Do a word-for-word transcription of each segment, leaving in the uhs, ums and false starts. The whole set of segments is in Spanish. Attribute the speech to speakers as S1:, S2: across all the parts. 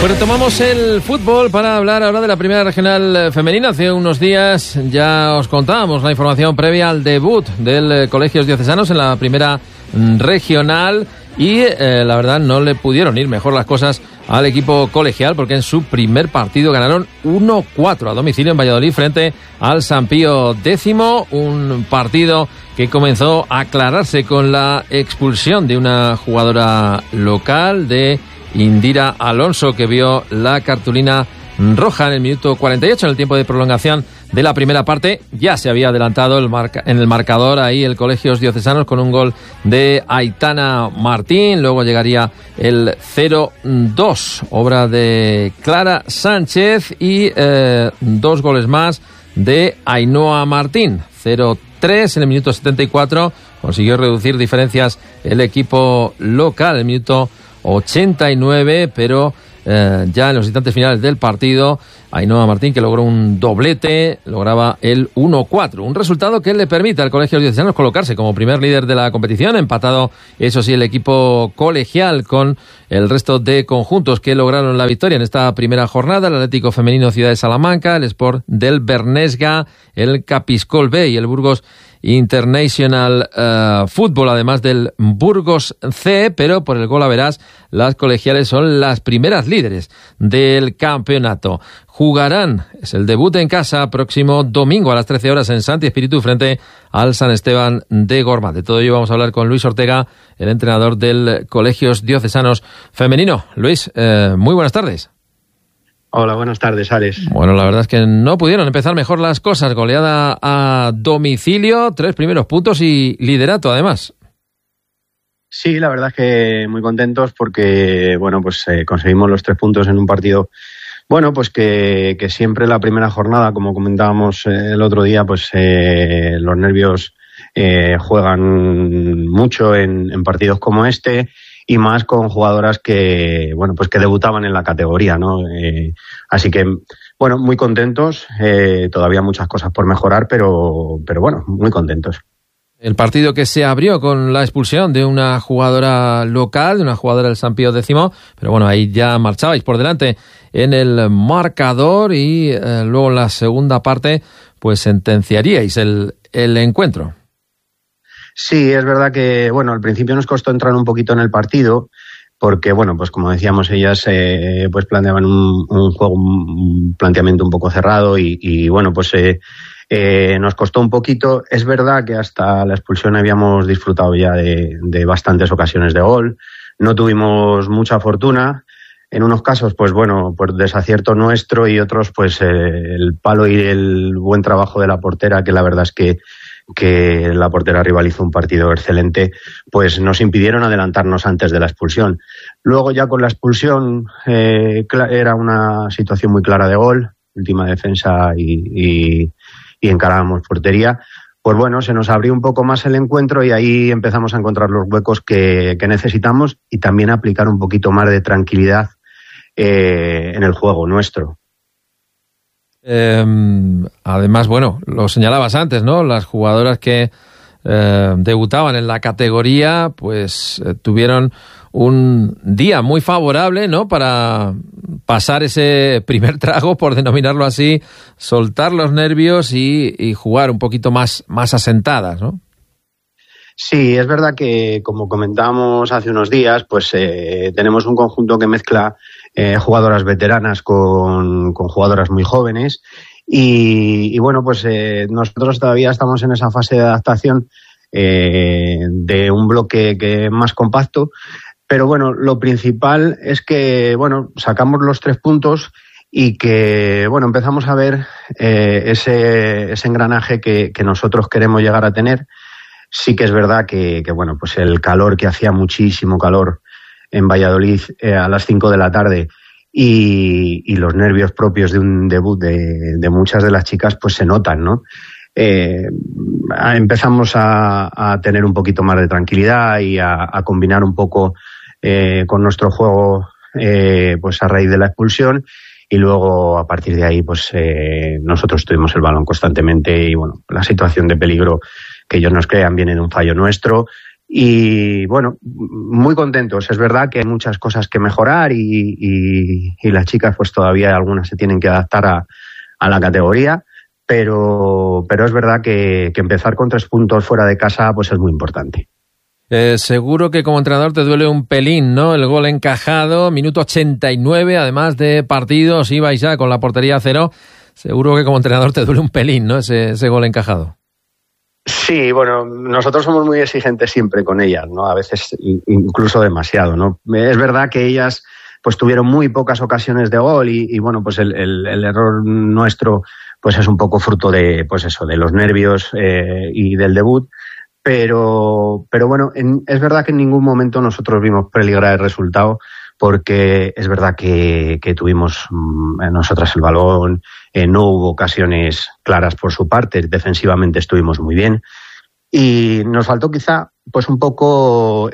S1: Pues retomamos el fútbol para hablar ahora de la primera regional femenina. Hace unos días ya os contábamos la información previa al debut del Colegios Diocesanos en la primera regional y eh, la verdad no le pudieron ir mejor las cosas al equipo colegial porque en su primer partido ganaron uno cuatro a domicilio en Valladolid frente al San Pío X, un partido que comenzó a aclararse con la expulsión de una jugadora local, de Indira Alonso, que vio la cartulina roja en el minuto cuarenta y ocho, en el tiempo de prolongación de la primera parte. Ya se había adelantado el marca, en el marcador ahí el Colegios Diocesanos con un gol de Aitana Martín. Luego llegaría el cero dos, obra de Clara Sánchez, y eh, dos goles más de Ainhoa Martín. cero tres en el minuto setenta y cuatro. Consiguió reducir diferencias el equipo local en el minuto ochenta y nueve, pero eh, ya en los instantes finales del partido, Ainhoa Martín, que logró un doblete, lograba el uno cuatro. Un resultado que le permite al Colegio Diocesanos colocarse como primer líder de la competición, empatado, eso sí, el equipo colegial con el resto de conjuntos que lograron la victoria en esta primera jornada: el Atlético Femenino Ciudad de Salamanca, el Sport del Bernesga, el Capiscol B y el Burgos International uh, Fútbol, además del Burgos C, pero por el gol a verás, las colegiales son las primeras líderes del campeonato. Jugarán, es el debut en casa, próximo domingo a las trece horas en Santi Espíritu frente al San Esteban de Gormaz. De todo ello vamos a hablar con Luis Ortega, el entrenador del Colegios Diocesanos Femenino. Luis, eh, muy buenas tardes.
S2: Hola, buenas tardes, Alex.
S1: Bueno, la verdad es que no pudieron empezar mejor las cosas. Goleada a domicilio, tres primeros puntos y liderato, además.
S2: Sí, la verdad es que muy contentos porque, bueno, pues eh, conseguimos los tres puntos en un partido, bueno, pues que, que siempre la primera jornada, como comentábamos eh, el otro día, pues eh, los nervios eh, juegan mucho en, en partidos como este. Y más con jugadoras que, bueno, pues que debutaban en la categoría, ¿no? Eh, así que, bueno, muy contentos. Eh, todavía muchas cosas por mejorar, pero, pero bueno, muy contentos.
S1: El partido que se abrió con la expulsión de una jugadora local, de una jugadora del San Pío X, pero bueno, ahí ya marchabais por delante en el marcador y eh, luego en la segunda parte, pues sentenciaríais el, el encuentro.
S2: Sí, es verdad que, bueno, al principio nos costó entrar un poquito en el partido porque, bueno, pues como decíamos, ellas eh, pues planteaban un, un juego, un planteamiento un poco cerrado y, y bueno, pues eh, eh, nos costó un poquito. Es verdad que hasta la expulsión habíamos disfrutado ya de, de bastantes ocasiones de gol. No tuvimos mucha fortuna. En unos casos, pues bueno, pues desacierto nuestro y otros, pues eh, el palo y el buen trabajo de la portera, que la verdad es que que la portera rival hizo un partido excelente, pues nos impidieron adelantarnos antes de la expulsión. Luego ya con la expulsión eh, era una situación muy clara de gol, última defensa y, y, y encarábamos portería. Pues bueno, se nos abrió un poco más el encuentro y ahí empezamos a encontrar los huecos que, que necesitamos y también aplicar un poquito más de tranquilidad eh, en el juego nuestro.
S1: Eh, además, bueno, lo señalabas antes, ¿no? Las jugadoras que eh, debutaban en la categoría, pues eh, tuvieron un día muy favorable, ¿no? Para pasar ese primer trago, por denominarlo así, soltar los nervios y, y jugar un poquito más, más asentadas, ¿no?
S2: Sí, es verdad que, como comentábamos hace unos días, pues eh, tenemos un conjunto que mezcla eh, jugadoras veteranas con, con jugadoras muy jóvenes y, y bueno, pues eh, nosotros todavía estamos en esa fase de adaptación eh, de un bloque que es más compacto, pero bueno, lo principal es que, bueno, sacamos los tres puntos y que, bueno, empezamos a ver eh, ese, ese engranaje que, que nosotros queremos llegar a tener. Sí que es verdad que, que, bueno, pues el calor, que hacía muchísimo calor en Valladolid eh, a las cinco de la tarde y, y los nervios propios de un debut de, de muchas de las chicas, pues se notan, ¿no? Eh, empezamos a, a tener un poquito más de tranquilidad y a, a combinar un poco eh, con nuestro juego, eh, pues a raíz de la expulsión. Y luego, a partir de ahí, pues eh, nosotros tuvimos el balón constantemente y, bueno, la situación de peligro que ellos nos crean viene de un fallo nuestro Y bueno, muy contentos. Es verdad que hay muchas cosas que mejorar y, y, y las chicas pues todavía algunas se tienen que adaptar a, a la categoría, pero, pero es verdad que, que empezar con tres puntos fuera de casa pues es muy importante.
S1: Eh, seguro que como entrenador te duele un pelín, ¿no? El gol encajado, minuto ochenta y nueve, además de partidos, ibais ya con la portería a cero. Seguro que como entrenador te duele un pelín, ¿no? Ese, ese gol encajado.
S2: Sí, bueno, nosotros somos muy exigentes siempre con ellas, ¿no? A veces incluso demasiado, ¿no? Es verdad que ellas pues tuvieron muy pocas ocasiones de gol y, y bueno, pues el, el, el error nuestro pues es un poco fruto de, pues eso, de los nervios eh, y del debut, pero, pero bueno, en, es verdad que en ningún momento nosotros vimos peligrar el resultado, porque es verdad que, que tuvimos mmm, nosotras el balón, eh, no hubo ocasiones claras por su parte, defensivamente estuvimos muy bien y nos faltó quizá pues un poco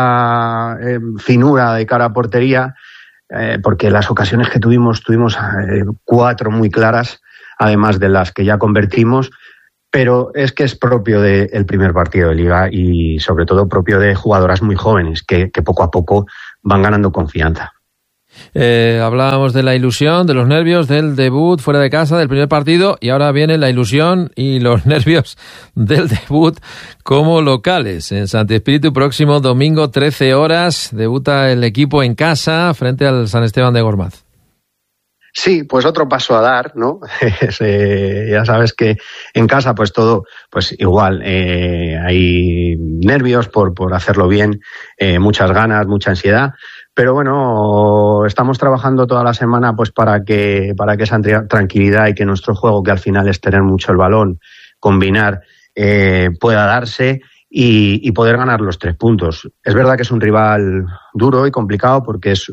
S2: esa eh, finura de cara a portería, eh, porque las ocasiones que tuvimos, tuvimos eh, cuatro muy claras, además de las que ya convertimos, pero es que es propio del primer partido de Liga y sobre todo propio de jugadoras muy jóvenes que, que poco a poco van ganando confianza.
S1: Eh, hablábamos de la ilusión, de los nervios, del debut fuera de casa, del primer partido, y ahora viene la ilusión y los nervios del debut como locales. En Santi Espíritu, próximo domingo, trece horas, debuta el equipo en casa frente al San Esteban de Gormaz.
S2: Sí, pues otro paso a dar, ¿no? eh, ya sabes que en casa pues todo, pues igual, eh, hay nervios por, por hacerlo bien, eh, muchas ganas, mucha ansiedad, pero bueno, estamos trabajando toda la semana pues para que, para que esa tranquilidad y que nuestro juego, que al final es tener mucho el balón, combinar, eh, pueda darse y, y poder ganar los tres puntos. Es verdad que es un rival duro y complicado porque es